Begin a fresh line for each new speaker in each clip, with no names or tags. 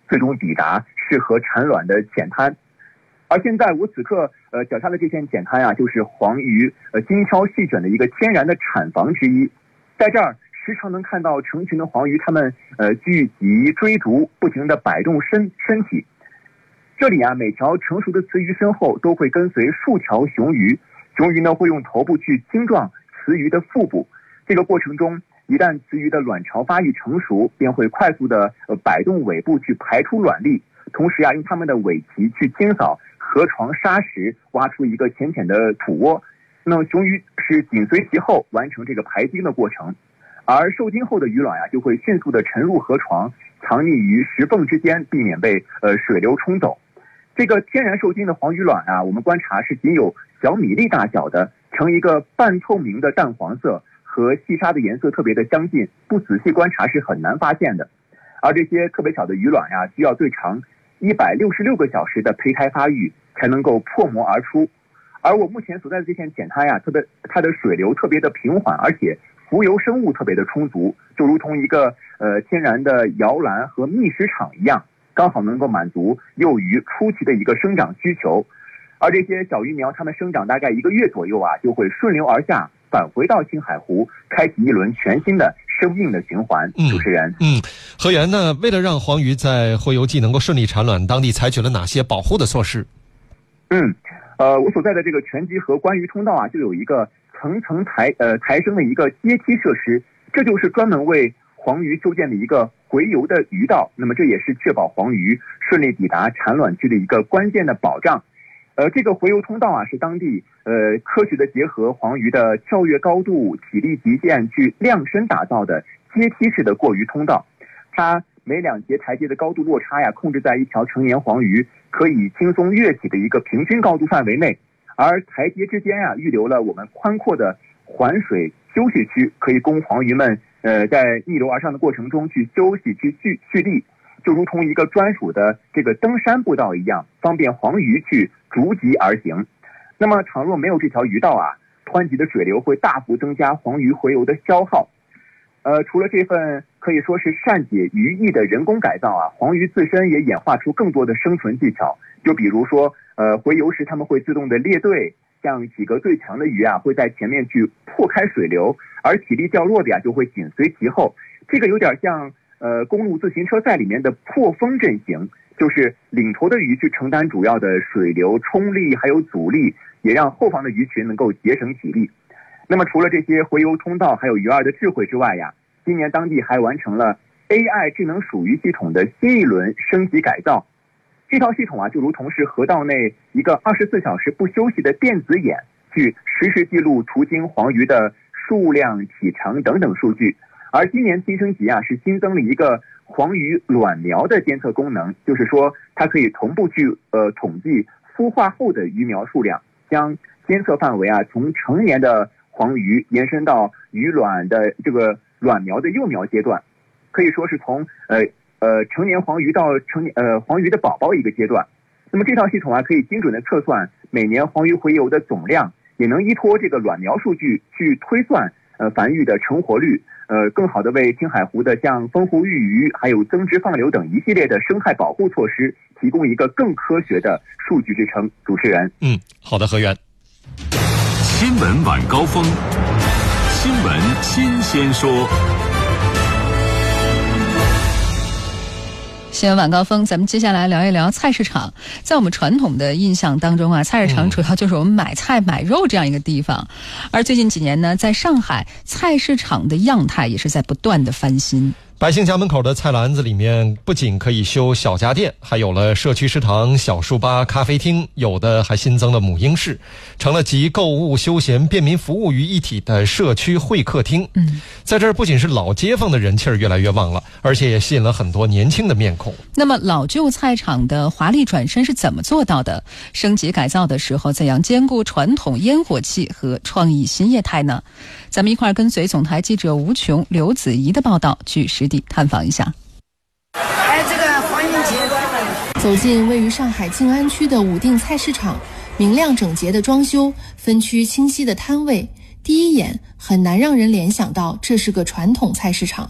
最终抵达适合产卵的浅滩。而现在我此刻脚下的这片浅滩啊，就是黄鱼精挑细选的一个天然的产房之一。在这儿时常能看到成群的黄鱼，它们聚集追逐，不停地摆动身体。这里啊，每条成熟的雌鱼身后都会跟随数条雄鱼，雄鱼呢会用头部去惊撞雌鱼的腹部。这个过程中，一旦雌鱼的卵巢发育成熟，便会快速的摆动尾部去排出卵粒，同时啊，用它们的尾鳍去清扫河床沙石，挖出一个浅浅的土窝。那么雄鱼是紧随其后完成这个排精的过程，而受精后的鱼卵啊，就会迅速的沉入河床，藏匿于石缝之间，避免被水流冲走。这个天然受精的黄鱼卵啊，我们观察是仅有小米粒大小的，呈一个半透明的淡黄色，和细沙的颜色特别的相近，不仔细观察是很难发现的。而这些特别小的鱼卵呀，需要最长166个小时的胚胎发育才能够破膜而出。而我目前所在的这片浅滩呀，它的水流特别的平缓，而且浮游生物特别的充足，就如同一个天然的摇篮和觅食场一样，刚好能够满足幼鱼初期的一个生长需求。而这些小鱼苗，它们生长大概1个月左右啊，就会顺流而下，返回到青海湖，开启一轮全新的生命的循环。主持人，
何源呢？为了让黄鱼在洄游季能够顺利产卵，当地采取了哪些保护的措施？
我所在的这个全集河观鱼通道啊，就有一个层层抬升的一个阶梯设施，这就是专门为黄鱼修建的一个洄游的鱼道。那么这也是确保黄鱼顺利抵达产卵区的一个关键的保障。这个洄游通道啊，是当地科学的结合黄鱼的跳跃高度、体力极限去量身打造的阶梯式的过鱼通道。它每2节台阶的高度落差呀，控制在一条成年黄鱼可以轻松跃起的一个平均高度范围内，而台阶之间啊，预留了我们宽阔的环水休息区，可以供黄鱼们在逆流而上的过程中去休息、去蓄力，就如同一个专属的这个登山步道一样，方便黄鱼去逐级而行。那么倘若没有这条鱼道啊，湍急的水流会大幅增加黄鱼洄游的消耗。除了这份可以说是善解鱼意的人工改造啊，黄鱼自身也演化出更多的生存技巧。就比如说洄游时他们会自动的列队，像体格最强的鱼啊会在前面去破开水流，而体力较弱的呀就会紧随其后。这个有点像公路自行车赛里面的破风阵型，就是领头的鱼去承担主要的水流冲力还有阻力，也让后方的鱼群能够节省体力。那么除了这些洄游通道还有鱼儿的智慧之外呀，今年当地还完成了 AI 智能属鱼系统的新一轮升级改造。这套系统啊，就如同是河道内一个24小时不休息的电子眼，去实时记录途经黄鱼的数量、体长等等数据。而今年新升级啊，是新增了一个黄鱼卵苗的监测功能，就是说它可以同步去统计孵化后的鱼苗数量，将监测范围啊从成年的黄鱼延伸到鱼卵的这个卵苗的幼苗阶段，可以说是从成年黄鱼到黄鱼的宝宝一个阶段。那么这套系统啊，可以精准的测算每年黄鱼洄游的总量，也能依托这个卵苗数据去推算繁育的成活率，更好的为青海湖的像丰湖育鱼还有增殖放流等一系列的生态保护措施提供一个更科学的数据支撑。主持人，
好的，何源。
新闻晚高峰，新闻新鲜说。
新闻晚高峰，咱们接下来聊一聊菜市场。在我们传统的印象当中啊，菜市场主要就是我们买菜买肉这样一个地方。而最近几年呢，在上海菜市场的样态也是在不断的翻新。
百姓家门口的菜篮子里面不仅可以修小家电，还有了社区食堂、小书吧、咖啡厅，有的还新增了母婴室，成了集购物、休闲、便民服务于一体的社区会客厅。在这儿不仅是老街坊的人气儿越来越旺了，而且也吸引了很多年轻的面孔。
那么老旧菜场的华丽转身是怎么做到的？升级改造的时候怎样兼顾传统烟火气和创意新业态呢？咱们一块儿跟随总台记者吴琼、刘子怡的报道，去实地探访一下。
这个黄英杰
走进位于上海静安区的武定菜市场，明亮整洁的装修，分区清晰的摊位，第一眼很难让人联想到这是个传统菜市场。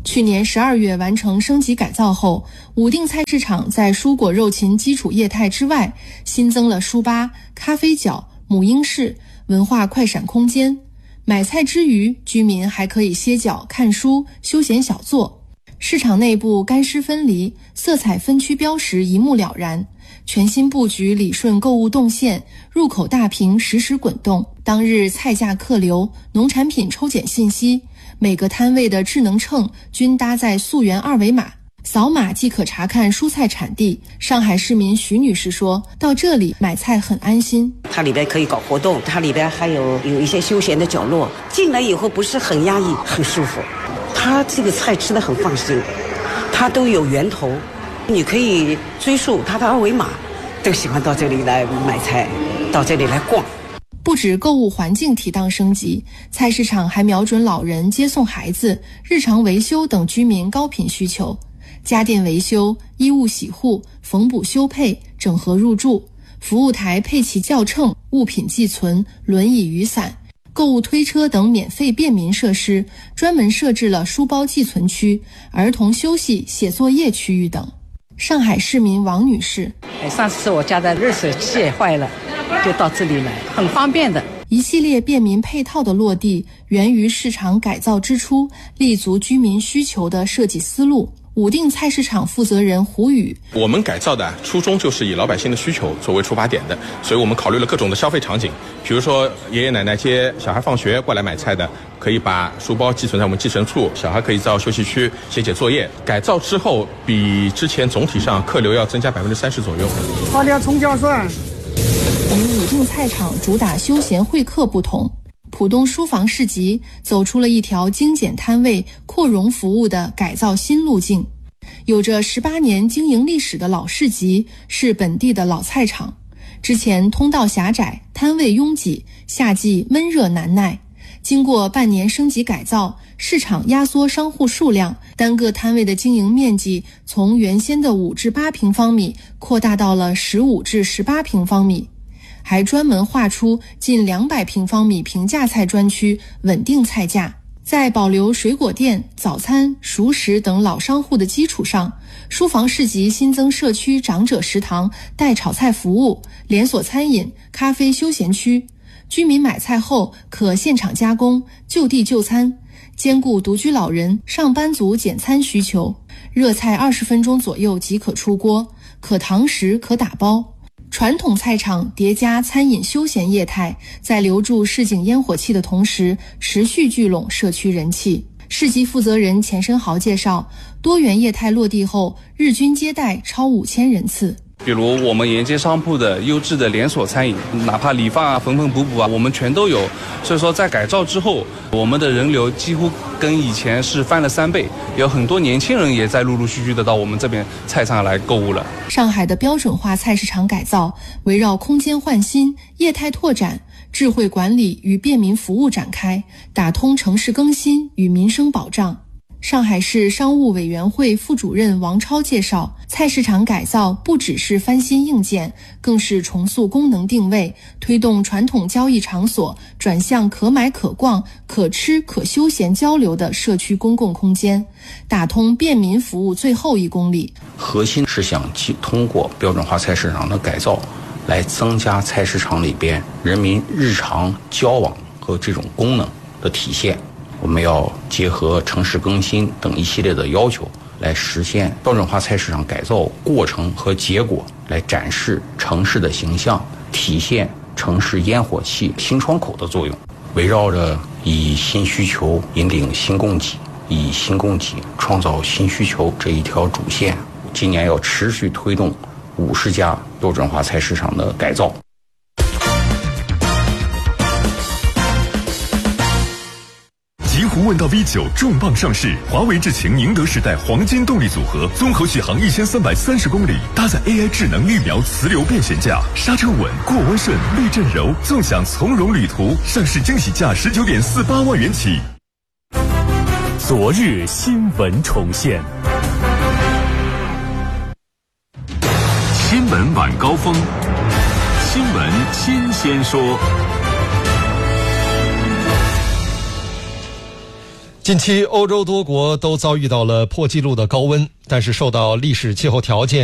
去年12月完成升级改造后，武定菜市场在蔬果肉禽基础业态之外，新增了书吧、咖啡角、母婴室、文化快闪空间。买菜之余，居民还可以歇脚、看书、休闲小坐。市场内部干湿分离，色彩分区标识一目了然。全新布局理顺购物动线，入口大屏实时滚动，当日菜价客流、农产品抽检信息，每个摊位的智能秤均搭载溯源二维码，扫码即可查看蔬菜产地。上海市民徐女士说，到这里买菜很安心，
它里边可以搞活动，它里边还有一些休闲的角落，进来以后不是很压抑，很舒服。它这个菜吃得很放心，它都有源头，你可以追溯它的二维码，都喜欢到这里来买菜，到这里来逛。
不止购物环境提档升级，菜市场还瞄准老人接送孩子、日常维修等居民高频需求，家电维修、衣物洗护、缝补修配、整合入住，服务台配齐校秤、物品寄存、轮椅雨伞、购物推车等免费便民设施，专门设置了书包寄存区、儿童休息写作业区域等。上海市民王女士，
上次我家的热水器也坏了，就到这里来，很方便的。
一系列便民配套的落地，源于市场改造之初立足居民需求的设计思路。武定菜市场负责人胡宇，
我们改造的初衷就是以老百姓的需求作为出发点的，所以我们考虑了各种的消费场景，比如说爷爷奶奶接小孩放学过来买菜的，可以把书包寄存在我们寄存处，小孩可以到休息区写作业。改造之后比之前总体上客流要增加30%左右。
放点葱姜蒜。
与武定菜场主打休闲会客不同，浦东书房市集走出了一条精简摊位、扩容服务的改造新路径。有着18年经营历史的老市集是本地的老菜场，之前通道狭窄，摊位拥挤，夏季闷热难耐。经过半年升级改造，市场压缩商户数量，单个摊位的经营面积从原先的5至8平方米扩大到了15至18平方米，还专门划出近200平方米平价菜专区，稳定菜价。在保留水果店、早餐、熟食等老商户的基础上，书房市集新增社区长者食堂、代炒菜服务、连锁餐饮、咖啡休闲区。居民买菜后可现场加工，就地就餐，兼顾独居老人、上班族简餐需求。热菜20分钟左右即可出锅，可堂食可打包。传统菜场叠加餐饮休闲业态，在留住市井烟火气的同时，持续聚拢社区人气。市集负责人钱生豪介绍，多元业态落地后，日均接待超5000人次。
比如我们沿街商铺的优质的连锁餐饮，哪怕理发啊、缝缝补补啊，我们全都有。所以说在改造之后，我们的人流几乎跟以前是翻了3倍，有很多年轻人也在陆陆续续的到我们这边菜场来购物了。
上海的标准化菜市场改造围绕空间焕新、业态拓展、智慧管理与便民服务展开，打通城市更新与民生保障。上海市商务委员会副主任王超介绍，菜市场改造不只是翻新硬件，更是重塑功能定位，推动传统交易场所转向可买可逛、可吃可休闲交流的社区公共空间，打通便民服务最后1公里。
核心是想通过标准化菜市场的改造，来增加菜市场里边人民日常交往和这种功能的体现。我们要结合城市更新等一系列的要求，来实现标准化菜市场改造过程和结果，来展示城市的形象，体现城市烟火气新窗口的作用。围绕着以新需求引领新供给，以新供给创造新需求这一条主线，今年要持续推动50家标准化菜市场的改造。
极狐问道 V9 重磅上市，华为智擎宁德时代黄金动力组合，综合续航1330公里，搭载 AI 智能预瞄磁流变悬架，刹车稳，过弯顺，滤震柔，纵享从容旅途。上市惊喜价19.48万元起。
昨日新闻重现，
新闻晚高峰，新闻新鲜说。
近期欧洲多国都遭遇到了破纪录的高温，但是受到历史气候条件